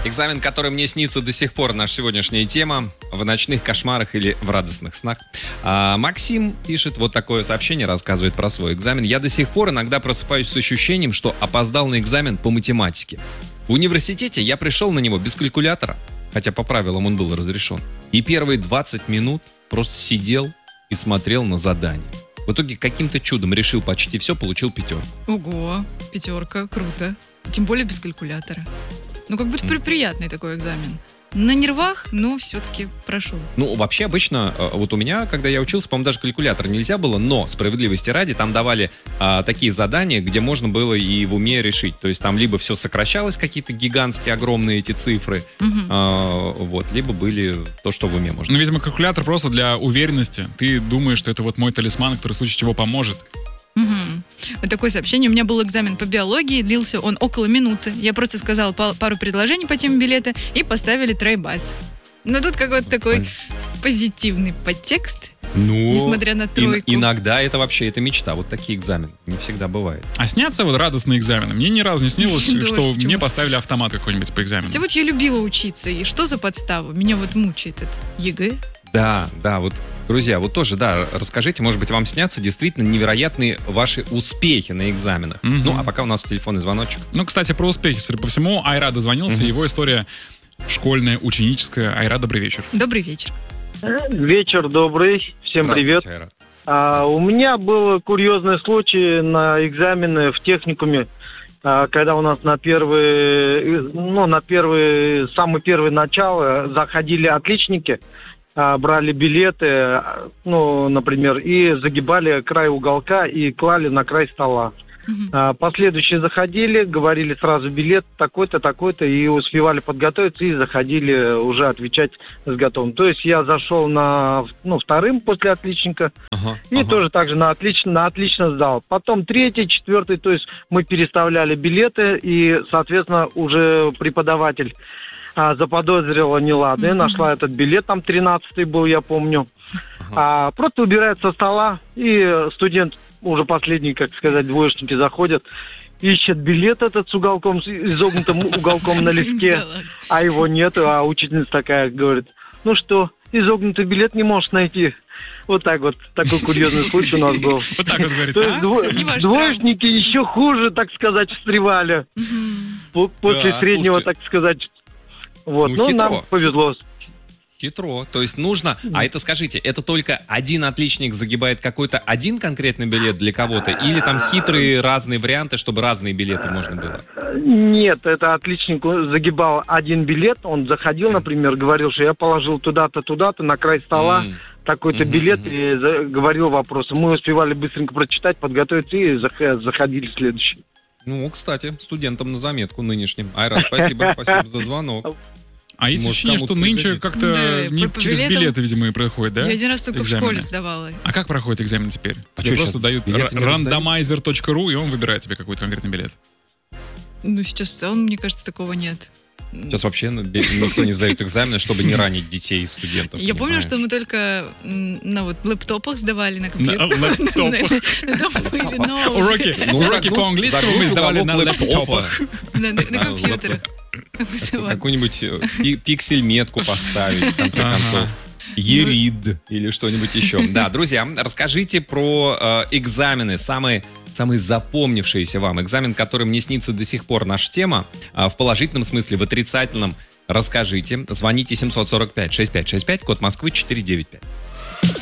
Экзамен, который мне снится до сих пор, наша сегодняшняя тема. В ночных кошмарах или в радостных снах. Максим пишет вот такое сообщение, рассказывает про свой экзамен. Я до сих пор иногда просыпаюсь с ощущением, что опоздал на экзамен по математике. В университете я пришел на него без калькулятора, хотя по правилам он был разрешен. И первые 20 минут просто сидел и смотрел на задание. В итоге каким-то чудом решил почти все, получил 5. Ого, 5, круто. Тем более без калькулятора. Ну, как будто приятный такой экзамен. На нервах, но все-таки прошел. Ну, вообще, обычно, вот у меня, когда я учился, по-моему, даже калькулятор нельзя было, но, справедливости ради, там давали такие задания, где можно было и в уме решить. То есть там либо все сокращалось, какие-то гигантские, огромные эти цифры, вот, либо были то, что в уме можно. Ну, видимо, калькулятор просто для уверенности. Ты думаешь, что это вот мой талисман, который в случае чего поможет. Вот такое сообщение. У меня был экзамен по биологии, длился он около минуты. Я просто сказала пару предложений по теме билета и поставили тройбас. Но тут какой-то такой позитивный подтекст, Ну, несмотря на тройку. Иногда это вообще это мечта, вот такие экзамены. Не всегда бывает. А снятся вот радостные экзамены? Мне ни разу не снилось, Да, что почему? мне поставили автомат какой-нибудь по экзамену. Хотя вот я любила учиться, и что за подстава? Меня вот мучает это ЕГЭ. Да, вот, друзья, вот тоже, да, расскажите, может быть, вам снятся действительно невероятные ваши успехи на экзаменах. Ну, а пока у нас телефонный звоночек. Ну, кстати, про успехи, судя по всему, Айра дозвонился, его история школьная, ученическая. Айра, добрый вечер. Добрый вечер. Вечер добрый, всем привет. Айра. У меня был курьезный случай на экзамены в техникуме, когда у нас самое первое начало заходили отличники, брали билеты, например, и загибали край уголка и клали на край стола. Последующие заходили, говорили сразу билет такой-то, такой-то, и успевали подготовиться, и заходили уже отвечать с готовым. То есть я зашел вторым после отличника, тоже так же на отлично сдал. Потом третий, четвертый, то есть мы переставляли билеты, и, соответственно, уже преподаватель заподозрила неладное, нашла этот билет, там 13-й был, я помню. Просто убирает со стола, и студент, уже последний, как сказать, двоечники заходят, ищет билет этот с уголком, с изогнутым уголком на листке, а его нет, а учительница такая говорит: ну что, изогнутый билет не можешь найти? Вот так вот, такой курьезный случай у нас был. Вот так вот говорит. То есть двоечники еще хуже, так сказать, встревали. После среднего, так сказать. Вот, нам повезло. Хитро. То есть нужно... А это, скажите, это только один отличник загибает какой-то один конкретный билет для кого-то? Или там хитрые разные варианты, чтобы разные билеты можно было? Нет, это отличник загибал один билет. Он заходил, например, говорил, что я положил туда-то, туда-то, на край стола такой-то билет, и говорил вопросы. Мы успевали быстренько прочитать, подготовиться, и заходили следующий. Ну, кстати, студентам на заметку нынешним. Айра, спасибо за звонок. А есть ощущение, что нынче как-то не через билеты, видимо, и проходит, да? Я один раз только в школе сдавала. А как проходит экзамен теперь? Тебе просто дают randomizer.ru, и он выбирает тебе какой-то конкретный билет. Ну, сейчас в целом, мне кажется, такого нет. Сейчас вообще никто не сдает экзамены, чтобы не ранить детей и студентов. Я помню, что мы только на лэптопах сдавали, на компьютерах. На лэптопах. Уроки по английскому мы сдавали на лэптопах. На компьютерах. Какую-нибудь пиксель-метку поставить, в конце концов. Ерид или что-нибудь еще. Да, друзья, расскажите про экзамены, самые запомнившиеся вам. Экзамен, который мне снится до сих пор, наша тема. В положительном смысле, в отрицательном расскажите. Звоните 745-6565, код Москвы 495.